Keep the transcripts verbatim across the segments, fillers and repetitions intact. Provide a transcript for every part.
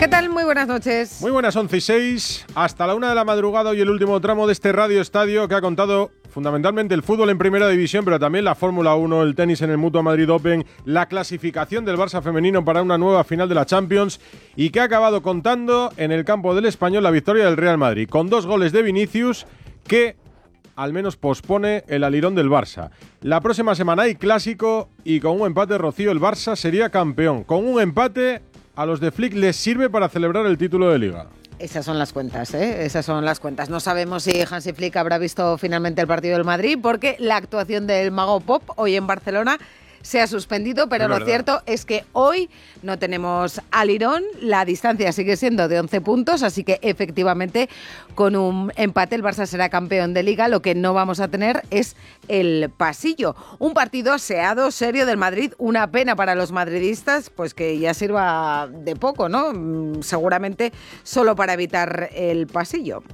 ¿Qué tal? Muy buenas noches. Muy buenas, once y seis. Hasta la una de la madrugada hoy el último tramo de este Radio Estadio que ha contado fundamentalmente el fútbol en primera división, pero también la Fórmula uno, el tenis en el Mutua Madrid Open, la clasificación del Barça femenino para una nueva final de la Champions y que ha acabado contando en el campo del Español la victoria del Real Madrid, con dos goles de Vinicius que al menos pospone el alirón del Barça. La próxima semana hay clásico y con un empate, Rocío, el Barça sería campeón. Con un empate a los de Flick les sirve para celebrar el título de Liga. Esas son las cuentas, ¿eh? Esas son las cuentas. No sabemos si Hansi Flick habrá visto finalmente el partido del Madrid, porque la actuación del Mago Pop hoy en Barcelona se ha suspendido, pero lo cierto es que hoy no tenemos alirón, la distancia sigue siendo de once puntos, así que efectivamente con un empate el Barça será campeón de Liga. Lo que no vamos a tener es el pasillo. Un partido aseado, serio del Madrid, una pena para los madridistas, pues que ya sirva de poco, ¿no? Seguramente solo para evitar el pasillo.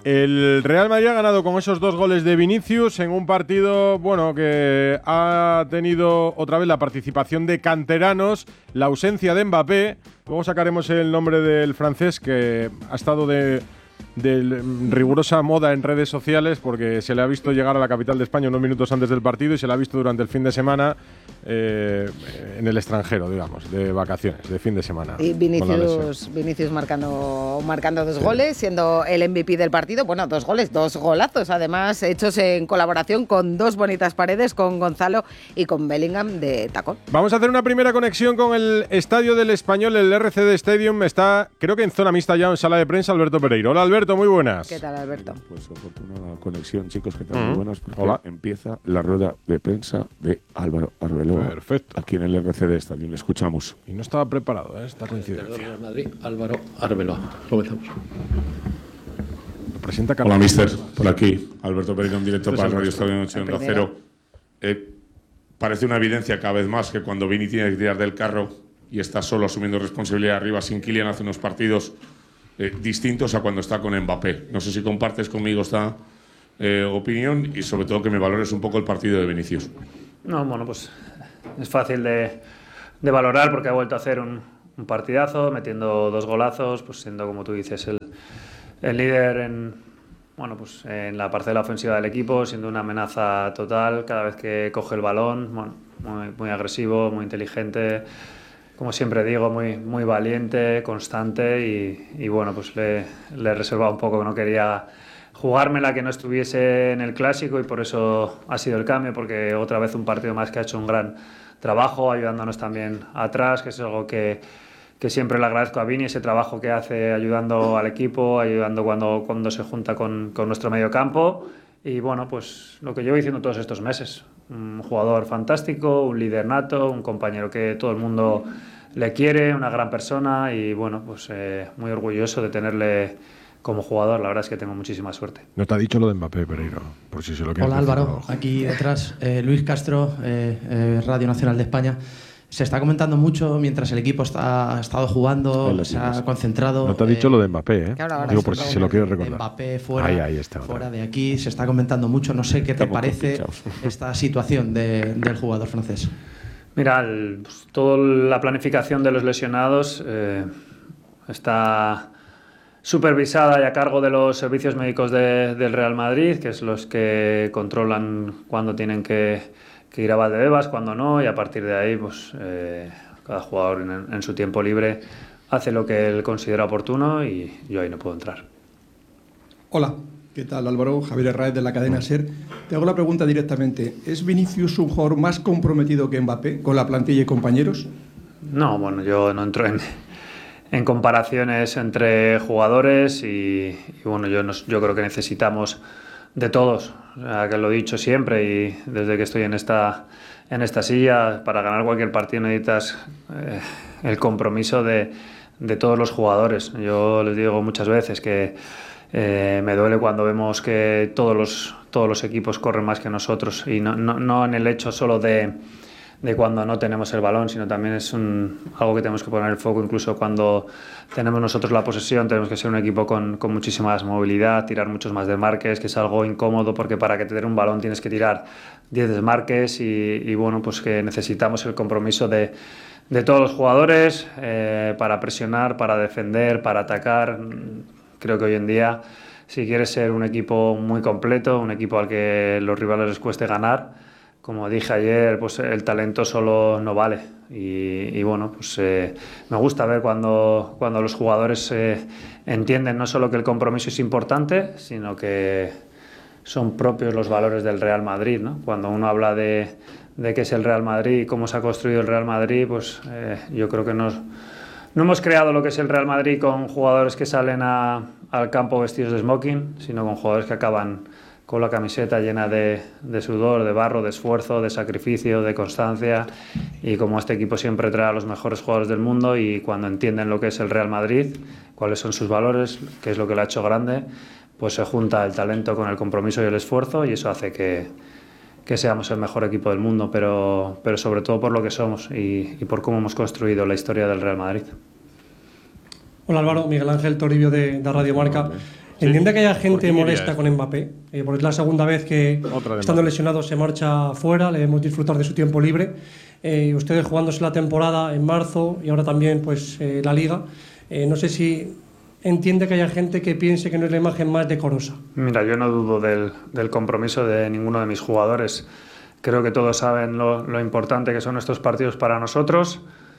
El Real Madrid ha ganado con esos dos goles de Vinicius en un partido, bueno, que ha tenido otra vez la participación de canteranos, la ausencia de Mbappé. Luego sacaremos el nombre del francés que ha estado de, de rigurosa moda en redes sociales porque se le ha visto llegar a la capital de España unos minutos antes del partido y se le ha visto durante el fin de semana eh, en el extranjero, digamos, de vacaciones, de fin de semana. Y Vinicius, Vinicius marcando, marcando dos sí. goles, siendo el M V P del partido. Bueno, dos goles, dos golazos, además hechos en colaboración con dos bonitas paredes, con Gonzalo y con Bellingham de tacón. Vamos a hacer una primera conexión con el estadio del Español, el R C D Stadium. Está, creo que en zona mixta ya en sala de prensa, Alberto Pereiro. Hola, Alberto, muy buenas. ¿Qué tal, Alberto? Pues oportuna conexión, chicos, ¿qué tal? Mm. Muy buenas. Hola. Empieza la rueda de prensa de Álvaro Arbeloa. Perfecto. Aquí en el R C D Stadium, le escuchamos. Y no estaba preparado, ¿eh? Esta coincidencia. Real Madrid, Álvaro Arbeloa. Comenzamos. Lo presenta Carlos. Hola, mister. Por aquí, Alberto Pereiro en directo para el Radio Estadio Noche Onda Cero. Eh, parece una evidencia cada vez más que cuando Vini tiene que tirar del carro y está solo asumiendo responsabilidad arriba sin Kylian hace unos partidos eh, distintos a cuando está con Mbappé. No sé si compartes conmigo esta eh, opinión y sobre todo que me valores un poco el partido de Vinicius. No, bueno, pues es fácil de, de valorar porque ha vuelto a hacer un, un partidazo, metiendo dos golazos, pues siendo, como tú dices, el, el líder en, bueno, pues en la parcela ofensiva del equipo, siendo una amenaza total cada vez que coge el balón, bueno, muy, muy agresivo, muy inteligente, como siempre digo, muy, muy valiente, constante y, y bueno, pues le, le he reservado un poco que no quería jugármela que no estuviese en el Clásico y por eso ha sido el cambio, porque otra vez un partido más que ha hecho un gran trabajo, ayudándonos también atrás, que es algo que, que siempre le agradezco a Vini, ese trabajo que hace ayudando al equipo, ayudando cuando, cuando se junta con, con nuestro mediocampo y bueno, pues lo que llevo diciendo todos estos meses, un jugador fantástico, un líder nato, un compañero que todo el mundo le quiere, una gran persona y bueno, pues eh, muy orgulloso de tenerle como jugador. La verdad es que tengo muchísima suerte. No te ha dicho lo de Mbappé, Pereiro, por si se lo quieres. Hola Álvaro, aquí detrás eh, Luis Castro, eh, eh, Radio Nacional de España. Se está comentando mucho mientras el equipo está, ha estado jugando, se ha concentrado. No te ha dicho eh, lo de Mbappé, ¿eh? Ahora, Digo por si se lo quieres recordar. Mbappé fuera, ahí, ahí está, fuera de aquí, se está comentando mucho. No sé qué te Estamos parece esta situación de, del jugador francés. Mira, el, pues, toda la planificación de los lesionados eh, está supervisada y a cargo de los servicios médicos de, del Real Madrid, que es los que controlan cuándo tienen que, que ir a Valdebebas, cuándo no, y a partir de ahí, pues eh, cada jugador en, en su tiempo libre hace lo que él considera oportuno y yo ahí no puedo entrar. Hola, ¿qué tal Álvaro? Javier Herráez de la cadena SER. Te hago la pregunta directamente. ¿Es Vinicius un jugador más comprometido que Mbappé con la plantilla y compañeros? No, bueno, yo no entro en... en comparaciones entre jugadores y, y bueno, yo, nos, yo creo que necesitamos de todos, o sea, que lo he dicho siempre y desde que estoy en esta, en esta silla, para ganar cualquier partido necesitas eh, el compromiso de, de todos los jugadores. Yo les digo muchas veces que eh, me duele cuando vemos que todos los, todos los equipos corren más que nosotros y no, no, no en el hecho solo de de cuando no tenemos el balón, sino también es un, algo que tenemos que poner el foco, incluso cuando tenemos nosotros la posesión, tenemos que ser un equipo con, con muchísima más movilidad, tirar muchos más desmarques, que es algo incómodo porque para que te den un balón tienes que tirar diez desmarques y, y bueno, pues que necesitamos el compromiso de, de todos los jugadores, eh, para presionar, para defender, para atacar. Creo que hoy en día, si quieres ser un equipo muy completo, un equipo al que los rivales les cueste ganar, como dije ayer, pues el talento solo no vale. Y, y bueno, pues eh, me gusta ver cuando, cuando los jugadores eh, entienden no solo que el compromiso es importante, sino que son propios los valores del Real Madrid, ¿no? Cuando uno habla de, de qué es el Real Madrid y cómo se ha construido el Real Madrid, pues eh, yo creo que nos, no hemos creado lo que es el Real Madrid con jugadores que salen a, al campo vestidos de smoking, sino con jugadores que acaban con la camiseta llena de, de sudor, de barro, de esfuerzo, de sacrificio, de constancia, y como este equipo siempre trae a los mejores jugadores del mundo, y cuando entienden lo que es el Real Madrid, cuáles son sus valores, qué es lo que lo ha hecho grande, pues se junta el talento con el compromiso y el esfuerzo, y eso hace que, que seamos el mejor equipo del mundo, pero, pero sobre todo por lo que somos y, y por cómo hemos construido la historia del Real Madrid. Hola Álvaro, Miguel Ángel Toribio de, de Radio Marca. Entiende sí. que haya gente molesta con Mbappé, eh, porque es la segunda vez que, estando lesionado, se marcha fuera, le debemos disfrutar de su tiempo libre. Eh, ustedes jugándose la temporada en marzo y ahora también pues eh, la Liga. Eh, no sé si entiende que haya gente que piense que no es la imagen más decorosa. Mira, yo no dudo del, del compromiso de ninguno de mis jugadores. Creo que todos saben lo, lo importante que son estos partidos para nosotros.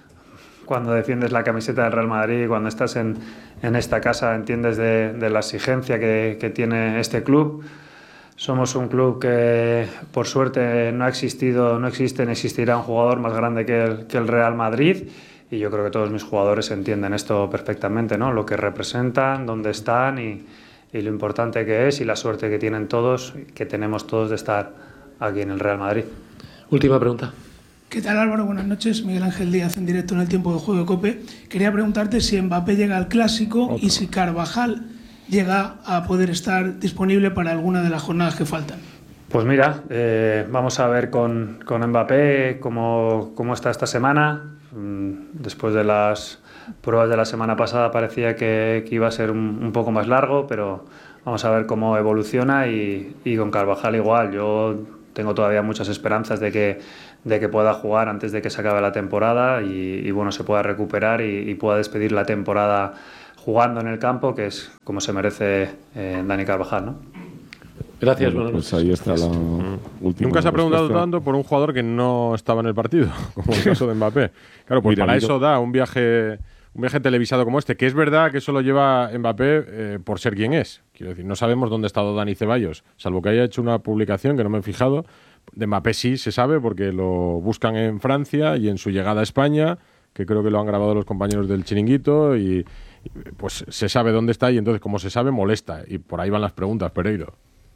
Cuando defiendes la camiseta del Real Madrid, cuando estás en, en esta casa, entiendes de, de la exigencia que, que tiene este club. Somos un club que, por suerte, no ha existido, no existe ni existirá un jugador más grande que el, que el Real Madrid, y yo creo que todos mis jugadores entienden esto perfectamente, ¿no? Lo que representan, dónde están y, y lo importante que es, y la suerte que tienen todos, que tenemos todos de estar aquí en el Real Madrid. Última pregunta. ¿Qué tal, Álvaro? Buenas noches. Miguel Ángel Díaz, en directo en el Tiempo de Juego de COPE. Quería preguntarte si Mbappé llega al Clásico Otro. y si Carvajal llega a poder estar disponible para alguna de las jornadas que faltan. Pues mira, eh, vamos a ver con, con Mbappé cómo, cómo está esta semana. Después de las pruebas de la semana pasada parecía que, que iba a ser un, un poco más largo, pero vamos a ver cómo evoluciona, y, y con Carvajal igual. Yo tengo todavía muchas esperanzas de que, de que pueda jugar antes de que se acabe la temporada y, y bueno, se pueda recuperar y, y pueda despedir la temporada jugando en el campo, que es como se merece eh, Dani Carvajal, ¿no? Gracias, bueno, pues ahí está la mm. última. Nunca se ha preguntado respuesta. tanto por un jugador que no estaba en el partido, como el caso de Mbappé. Claro, pues Mira, para eso da un viaje, un viaje televisado como este, que es verdad que eso lo lleva Mbappé eh, por ser quien es. Quiero decir, no sabemos dónde ha estado Dani Ceballos, salvo que haya hecho una publicación que no me he fijado. De Mbappé sí se sabe porque lo buscan en Francia y en su llegada a España, que creo que lo han grabado los compañeros del Chiringuito, y, y pues se sabe dónde está, y entonces como se sabe molesta, y por ahí van las preguntas, Pereiro.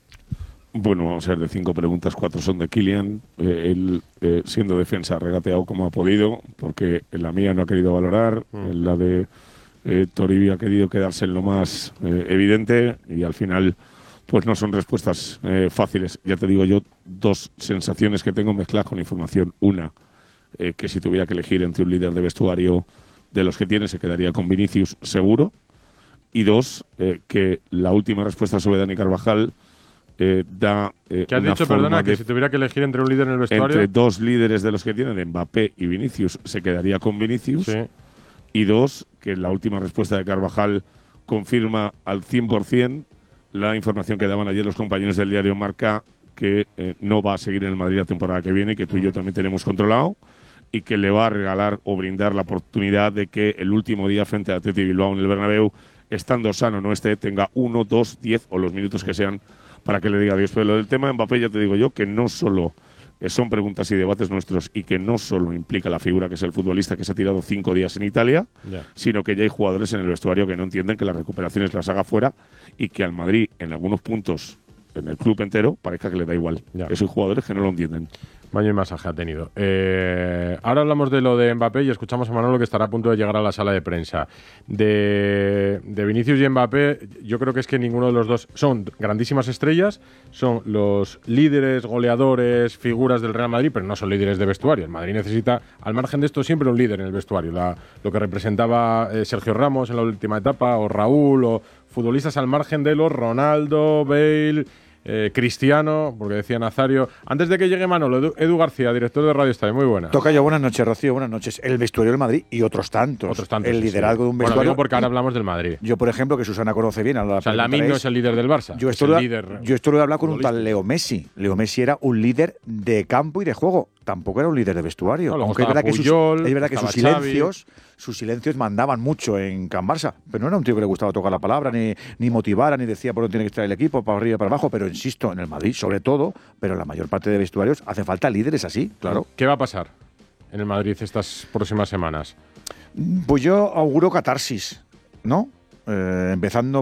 Bueno, vamos a ver, de cinco preguntas, cuatro son de Kylian. Eh, él, eh, siendo defensa, ha regateado como ha podido, porque en la mía no ha querido valorar, mm. en la de eh, Toribio ha querido quedarse en lo más eh, evidente, y al final pues no son respuestas eh, fáciles. Ya te digo yo, dos sensaciones que tengo mezcladas con información. Una, eh, que si tuviera que elegir entre un líder de vestuario de los que tiene, se quedaría con Vinicius seguro. Y dos, eh, que la última respuesta sobre Dani Carvajal Eh, da eh, ¿Qué has dicho, perdona, que si tuviera que elegir entre un líder en el vestuario? Entre dos líderes de los que tienen, Mbappé y Vinicius, se quedaría con Vinicius. Sí. Y dos, que la última respuesta de Carvajal confirma al cien por cien la información que daban ayer los compañeros del diario Marca, que eh, no va a seguir en el Madrid la temporada que viene, que tú y yo también tenemos controlado, y que le va a regalar o brindar la oportunidad de que el último día frente a Athletic Bilbao en el Bernabéu, estando sano no esté, tenga uno, dos, diez o los minutos que sean para que le diga adiós. Pero lo del tema de Mbappé, ya te digo yo, que no solo eh, son preguntas y debates nuestros, y que no solo implica la figura que es el futbolista que se ha tirado cinco días en Italia, yeah. sino que ya hay jugadores en el vestuario que no entienden que las recuperaciones las haga fuera, y que al Madrid, en algunos puntos, en el club entero, parezca que le da igual. Yeah. Esos jugadores que no lo entienden. Baño y masaje ha tenido. Eh, ahora hablamos de lo de Mbappé y escuchamos a Manolo, que estará a punto de llegar a la sala de prensa. De, de Vinicius y Mbappé, yo creo que es que ninguno de los dos son grandísimas estrellas, son los líderes, goleadores, figuras del Real Madrid, pero no son líderes de vestuario. El Madrid necesita, al margen de esto, siempre un líder en el vestuario. La, lo que representaba eh, Sergio Ramos en la última etapa, o Raúl, o futbolistas al margen de los Ronaldo, Bale, eh, Cristiano, porque decía Nazario. Antes de que llegue Manolo, Edu, Edu García, director de Radio Estadio, muy buena. Tocayo, buenas noches, Rocío, buenas noches. El vestuario del Madrid y otros tantos. Otros tantos. El sí, liderazgo sí. de un vestuario. Bueno, digo porque ahora hablamos del Madrid. Yo, por ejemplo, que Susana conoce bien. A la o sea, Lamine no es el líder del Barça. Yo esto, es el lo, líder yo esto lo he hablado con un tal Leo Messi. Leo Messi era un líder de campo y de juego. Tampoco era un líder de vestuario. No, aunque es verdad, Puyol, que sus, es verdad que sus silencios, sus silencios mandaban mucho en Can Barça. Pero no era un tío que le gustaba tocar la palabra, ni, ni motivara, ni decía por dónde tiene que estar el equipo, para arriba y para abajo. Pero insisto, en el Madrid, sobre todo, pero en la mayor parte de vestuarios, hacen falta líderes así, claro. ¿Qué va a pasar en el Madrid estas próximas semanas? Pues yo auguro catarsis, ¿no? Eh, empezando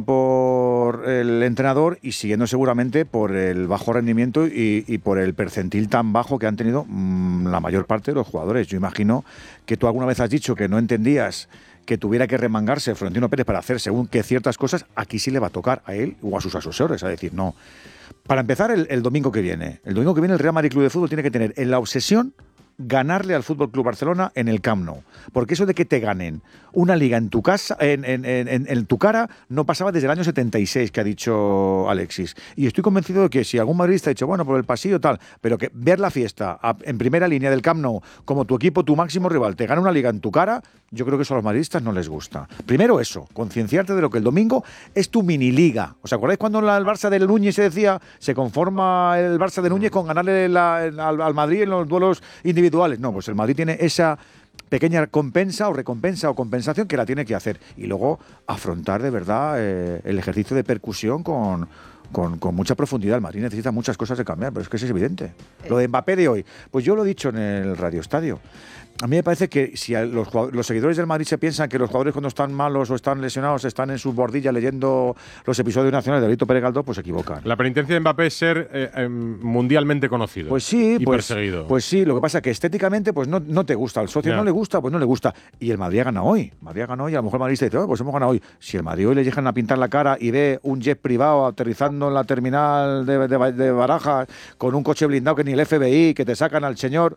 por el entrenador y siguiendo seguramente por el bajo rendimiento y, y por el percentil tan bajo que han tenido mmm, la mayor parte de los jugadores. Yo imagino que tú alguna vez has dicho que no entendías que tuviera que remangarse Florentino Pérez para hacer según qué ciertas cosas, aquí sí le va a tocar a él o a sus asesores, a decir, no. Para empezar, el, el domingo que viene. El domingo que viene el Real Madrid Club de Fútbol tiene que tener en la obsesión ganarle al Fútbol Club Barcelona en el Camp Nou. Porque eso de que te ganen una liga en tu casa, en, en, en, en tu cara, no pasaba desde el año setenta y seis, que ha dicho Alexis. Y estoy convencido de que si algún madridista ha dicho, bueno, por el pasillo tal, pero que ver la fiesta a, en primera línea del Camp Nou, como tu equipo, tu máximo rival, te gana una liga en tu cara, yo creo que eso a los madridistas no les gusta. Primero eso, concienciarte de lo que el domingo es tu mini liga. ¿Os acordáis cuando el Barça del Núñez se decía, se conforma el Barça de Núñez con ganarle la, al, al Madrid en los duelos individuales? No, pues el Madrid tiene esa pequeña compensa o recompensa o compensación que la tiene que hacer. Y luego afrontar de verdad eh, el ejercicio de percusión con, con, con mucha profundidad. El Madrid necesita muchas cosas de cambiar, pero es que eso es evidente. Lo de Mbappé de hoy, pues yo lo he dicho en el Radio Estadio. A mí me parece que si los, los seguidores del Madrid se piensan que los jugadores cuando están malos o están lesionados están en sus bordillas leyendo los episodios nacionales de Alito Pérez Galdós, pues se equivocan. La penitencia de Mbappé es ser eh, eh, mundialmente conocido. Pues sí, y pues, perseguido. Pues sí, lo que pasa es que estéticamente pues no, no te gusta. Al socio yeah. no le gusta, pues no le gusta. Y el Madrid ha ganado hoy. Madrid ha ganado hoy y a lo mejor el Madrid dice, oh, pues hemos ganado hoy. Si el Madrid hoy le llegan a pintar la cara y ve un jet privado aterrizando en la terminal de, de, de Barajas con un coche blindado que ni el F B I, que te sacan al señor...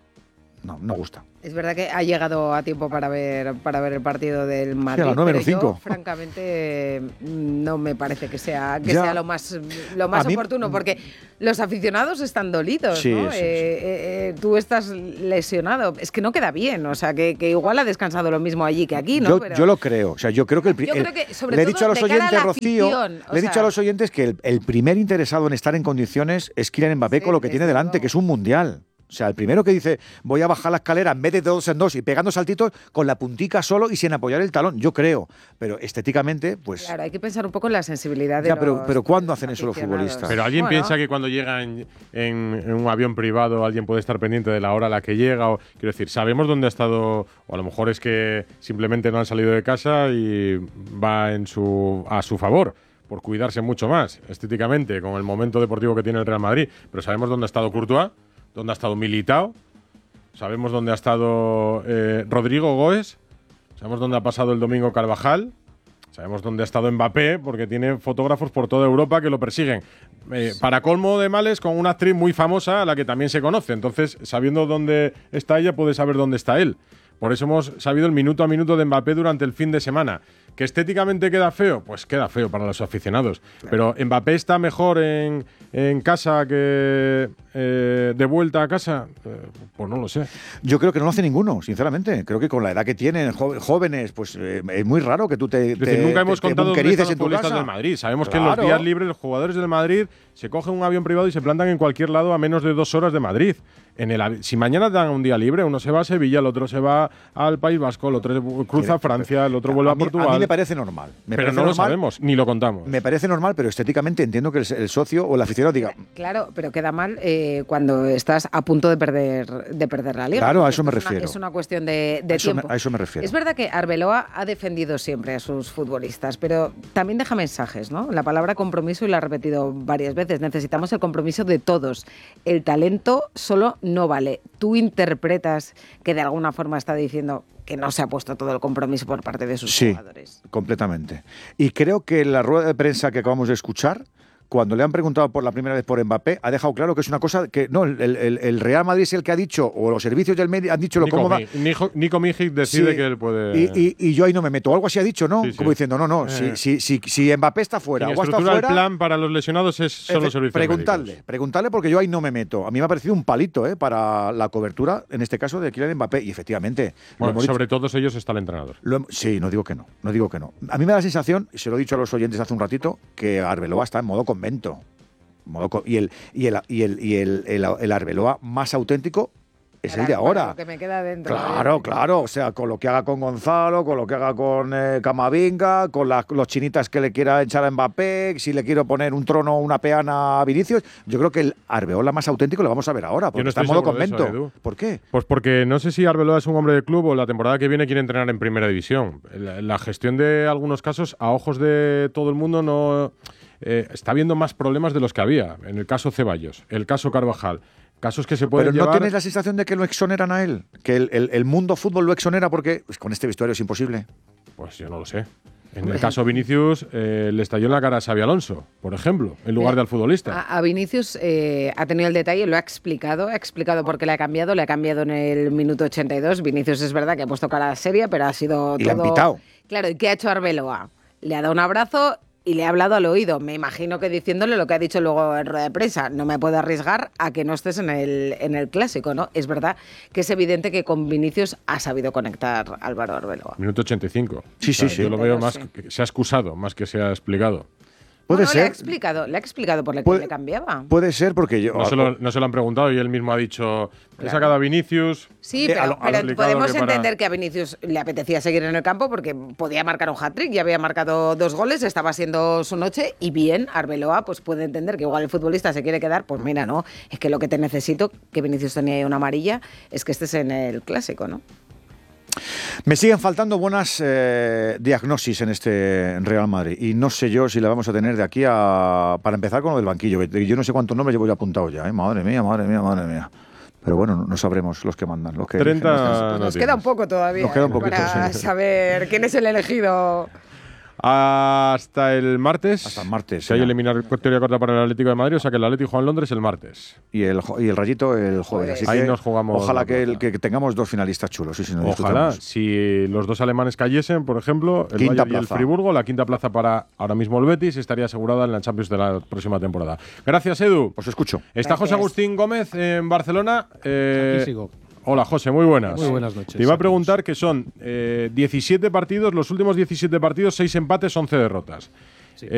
No, no gusta. Es verdad que ha llegado a tiempo para ver para ver el partido del Madrid, sí, a las nueve pero menos cinco. Yo, francamente, no me parece que sea que sea lo más lo más oportuno, porque los aficionados están dolidos, sí, ¿no? Sí, eh, sí. Eh, tú estás lesionado, es que no queda bien, o sea, que, que igual ha descansado lo mismo allí que aquí, ¿no? Yo, pero... yo lo creo, o sea, yo creo que el, yo el creo que sobre le he todo dicho a los de cara oyentes, a la Rocío, afición, le he sea... dicho a los oyentes que el, el primer interesado en estar en condiciones es Kylian Mbappé sí, con lo que tiene delante, luego. Que es un mundial. O sea, el primero que dice, voy a bajar la escalera en vez de dos en dos y pegando saltitos con la puntica solo y sin apoyar el talón, yo creo. Pero estéticamente, pues... Claro, hay que pensar un poco en la sensibilidad de ya, pero, los pero ¿cuándo hacen eso los futbolistas? Pero alguien bueno. piensa que cuando llega en, en, en un avión privado alguien puede estar pendiente de la hora a la que llega. O, quiero decir, sabemos dónde ha estado, o a lo mejor es que simplemente no han salido de casa y va en su a su favor, por cuidarse mucho más estéticamente con el momento deportivo que tiene el Real Madrid. Pero sabemos dónde ha estado Courtois, dónde ha estado Militao. Sabemos dónde ha estado eh, Rodrigo Goes, sabemos dónde ha pasado el domingo Carvajal, sabemos dónde ha estado Mbappé, porque tiene fotógrafos por toda Europa que lo persiguen. Eh, para colmo de males, con una actriz muy famosa a la que también se conoce. Entonces, sabiendo dónde está ella, puede saber dónde está él. Por eso hemos sabido el minuto a minuto de Mbappé durante el fin de semana. ¿Que estéticamente queda feo? Pues queda feo para los aficionados. Claro. Pero ¿Mbappé está mejor en, en casa que eh, de vuelta a casa? Eh, pues no lo sé. Yo creo que no lo hace ninguno, sinceramente. Creo que con la edad que tienen, jóvenes, pues eh, es muy raro que tú te, es decir, te nunca hemos te, contado te dónde están los en tu futbolistas casa. del Madrid. Sabemos claro. que en los días libres los jugadores del Madrid se cogen un avión privado y se plantan en cualquier lado a menos de dos horas de Madrid. En el, si mañana dan un día libre, uno se va a Sevilla, el otro se va al País Vasco, el otro cruza a Francia, el otro vuelve a, a Portugal. A mí me parece normal. Me pero parece no normal, lo sabemos, ni lo contamos. Me parece normal, pero estéticamente entiendo que el, el socio o el aficionado diga... Claro, pero queda mal eh, cuando estás a punto de perder de perder la liga. Claro, a eso me es refiero. Una, es una cuestión de, de a eso tiempo. Me, a eso me refiero. Es verdad que Arbeloa ha defendido siempre a sus futbolistas, pero también deja mensajes, ¿no? La palabra compromiso, y la ha repetido varias veces, necesitamos el compromiso de todos. El talento solo no vale. Tú interpretas que de alguna forma está diciendo que no se ha puesto todo el compromiso por parte de sus sí, jugadores. Completamente. Y creo que la rueda de prensa que acabamos de escuchar cuando le han preguntado por la primera vez por Mbappé, ha dejado claro que es una cosa que no, el, el, el Real Madrid es el que ha dicho, o los servicios del medio han dicho lo Nico, cómoda. Nico, Nico Mijic decide sí, que él puede. Y, y, y yo ahí no me meto. Algo así ha dicho, ¿no? Sí, sí. Como diciendo, no, no, eh. si, si, si, si Mbappé está fuera o está fuera. El plan para los lesionados es, son los servicios preguntarle, médicos. Preguntarle porque yo ahí no me meto. A mí me ha parecido un palito ¿eh? para la cobertura, en este caso, de Kylian Mbappé. Y efectivamente. Bueno, sobre dicho, todos ellos está el entrenador. Lo, sí, no digo que no. No digo que no. A mí me da la sensación, y se lo he dicho a los oyentes hace un ratito, que Arbeloa está en modo convento. Modo co y el, y el, y el, y el, el, el, el Arbeloa más auténtico es el, el de ahora. Lo que me queda dentro. Claro, claro. O sea, con lo que haga con Gonzalo, con lo que haga con eh, Camavinga, con las los chinitas que le quiera echar a Mbappé, si le quiero poner un trono o una peana a Vinicius. Yo creo que el Arbeloa más auténtico lo vamos a ver ahora, porque no está en modo convento. Eso, ¿por qué? Pues porque no sé si Arbeloa es un hombre de club o la temporada que viene quiere entrenar en primera división. La, la gestión de algunos casos, a ojos de todo el mundo, no eh, está habiendo más problemas de los que había. En el caso Ceballos, el caso Carvajal. Casos que se pueden Pero ¿no llevar... tienes la sensación de que lo exoneran a él? ¿Que el, el, el mundo fútbol lo exonera porque pues, con este vestuario es imposible? Pues yo no lo sé. En el caso Vinicius eh, le estalló en la cara a Xabi Alonso, por ejemplo, en lugar eh, de al futbolista. A, a Vinicius eh, ha tenido el detalle, lo ha explicado, ha explicado por qué le ha cambiado, le ha cambiado en el minuto ochenta y dos. Vinicius es verdad que ha puesto cara seria, pero ha sido y todo... le han pitado. Claro, ¿y qué ha hecho Arbeloa? Le ha dado un abrazo y le ha hablado al oído. Me imagino que diciéndole lo que ha dicho luego en rueda de prensa. No me puedo arriesgar a que no estés en el, en el clásico, ¿no? Es verdad que es evidente que con Vinicius ha sabido conectar Álvaro Arbeloa. Minuto ochenta y cinco. Sí, sí, o sea, sí. Yo lo veo Pero más sí. que se ha excusado, más que se ha explicado. Puede no, no, ser. Le ha explicado, le ha explicado por qué puede, le cambiaba. Puede ser porque yo... No se, lo, no se lo han preguntado y él mismo ha dicho, claro. He sacado a Vinicius. Sí, eh, pero, a lo, a pero podemos que para... entender que a Vinicius le apetecía seguir en el campo porque podía marcar un hat-trick, ya había marcado dos goles, estaba siendo su noche y bien, Arbeloa pues puede entender que igual el futbolista se quiere quedar, pues mira, no, es que lo que te necesito, que Vinicius tenía ahí una amarilla, es que estés en el clásico, ¿no? Me siguen faltando buenas eh, diagnosis en este Real Madrid y no sé yo si la vamos a tener de aquí a... Para empezar con lo del banquillo, yo no sé cuántos nombres llevo ya apuntados ya, ¿eh? Madre mía, madre mía, madre mía. Pero bueno, no sabremos los que mandan. Los que treinta pues nos queda un poco todavía nos queda un ¿eh? poquito, para sí. saber quién es el elegido. Hasta el martes. Hasta el martes. Si hay eliminatoria corta para el Atlético de Madrid, o sea que el Atlético juega en Londres el martes. Y el, y el Rayito el jueves. Así Ahí que nos jugamos. Ojalá que, el, que tengamos dos finalistas chulos. Sí, sí, nos ojalá. Si los dos alemanes cayesen, por ejemplo, el quinta Bayern y el plaza. Friburgo, la quinta plaza para ahora mismo el Betis estaría asegurada en la Champions de la próxima temporada. Gracias, Edu. Os escucho. Está Gracias. José Agustín Gómez en Barcelona. Eh, Aquí sigo. Hola, José, muy buenas. Muy buenas noches. Te iba a preguntar que son eh, diecisiete partidos, los últimos diecisiete partidos, seis empates, once derrotas.